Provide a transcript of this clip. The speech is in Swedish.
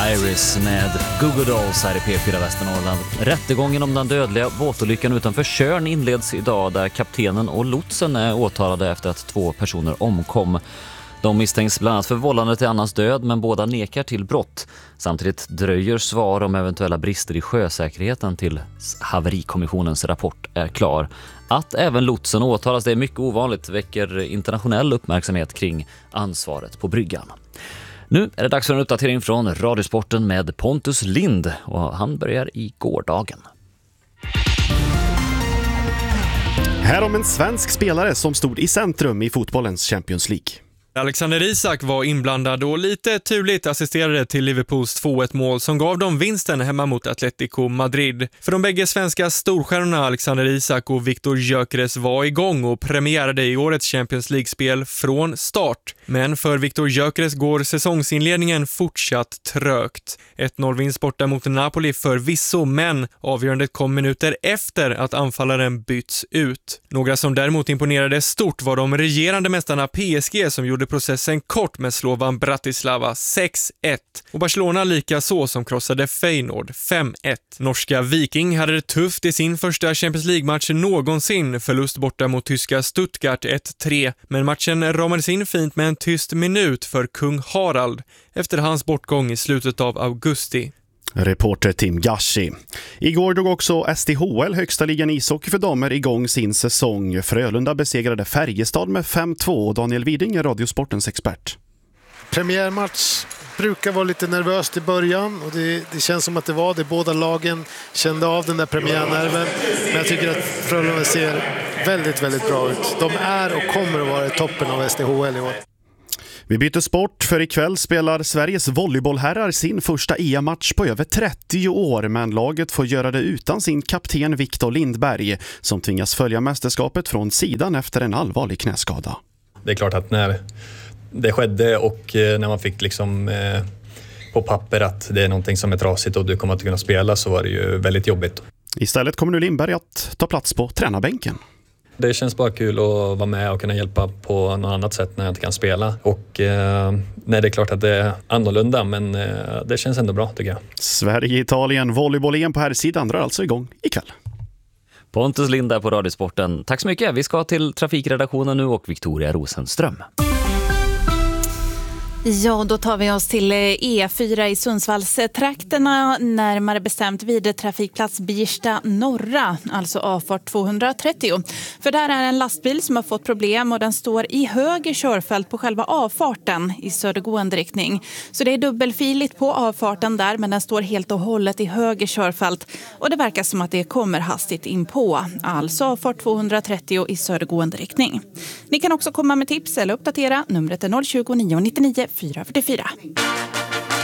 Iris med Google Dolls här i P4 Västernorrland. Rättegången om den dödliga båtolyckan utanför Tjörn inleds idag där kaptenen och lotsen är åtalade efter att 2 personer omkom. De misstänks bland annat för vållande till annans död, men båda nekar till brott. Samtidigt dröjer svar om eventuella brister i sjösäkerheten till haverikommissionens rapport är klar. Att även lotsen åtalas, det är mycket ovanligt, väcker internationell uppmärksamhet kring ansvaret på bryggan. Nu är det dags för en uppdatering från Radiosporten med Pontus Lind, och han börjar i gårdagen. Här om en svensk spelare som stod i centrum i fotbollens Champions League. Alexander Isak var inblandad och lite turligt assisterade till Liverpools 2-1-mål som gav dem vinsten hemma mot Atletico Madrid. För de bägge svenska storstjärnorna Alexander Isak och Viktor Gyökeres var igång och premiärade i årets Champions League-spel från start. Men för Viktor Gyökeres går säsongsinledningen fortsatt trögt. 1-0-vinst borta mot Napoli förvisso, men avgörandet kom minuter efter att anfallaren bytts ut. Några som däremot imponerade stort var de regerande mästarna PSG som gjorde processen kort med Slovan Bratislava 6-1 och Barcelona lika så som krossade Feyenoord 5-1. Norska Viking hade det tufft i sin första Champions League-match någonsin, förlust borta mot tyska Stuttgart 1-3, men matchen ramades in fint med en tyst minut för kung Harald efter hans bortgång i slutet av augusti. Reporter Tim Gashi. Igår drog också SDHL, högsta ligan ishockey för damer, igång sin säsong. Frölunda besegrade Färjestad med 5-2. Daniel Widing är Radiosportens expert. Premiärmatch brukar vara lite nervöst i början och det känns som att det var det. Båda lagen kände av den där premiärnerven. Men jag tycker att Frölunda ser väldigt, väldigt bra ut. De är och kommer att vara i toppen av SDHL i år. Vi byter sport, för ikväll spelar Sveriges volleybollherrar sin första EM-match på över 30 år, men laget får göra det utan sin kapten Viktor Lindberg som tvingas följa mästerskapet från sidan efter en allvarlig knäskada. Det är klart att när det skedde och när man fick liksom på papper att det är någonting som är trasigt och du kommer att kunna spela, så var det ju väldigt jobbigt. Istället kommer nu Lindberg att ta plats på tränarbänken. Det känns bara kul att vara med och kunna hjälpa på något annat sätt när jag inte kan spela. Och nej, det är klart att det är annorlunda, men det känns ändå bra tycker jag. Sverige-Italien volleyboll-EM på här sidan drar alltså igång ikväll. Pontus Lind där på Radiosporten. Tack så mycket. Vi ska till trafikredaktionen nu och Victoria Rosenström. Ja, då tar vi oss till E4 i Sundsvallstrakterna, närmare bestämt vid trafikplats Birsta norra, alltså avfart 230. För där är en lastbil som har fått problem och den står i höger körfält på själva avfarten i södergående riktning. Så det är dubbelfiligt på avfarten där, men den står helt och hållet i höger körfält och det verkar som att det kommer hastigt in på. Alltså avfart 230 i södergående riktning. Ni kan också komma med tips eller uppdatera. Numret är 020 999 444.